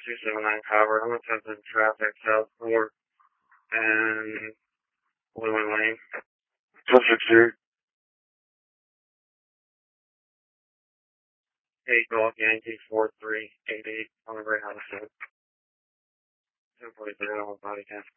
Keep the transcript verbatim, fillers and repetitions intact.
two seven nine Power. I'm attempting traffic South Fort and Lewin Lane. two six zero. eight Golf Yankee four three eight eight on the Greyhound Street. two forty-three on the body cam.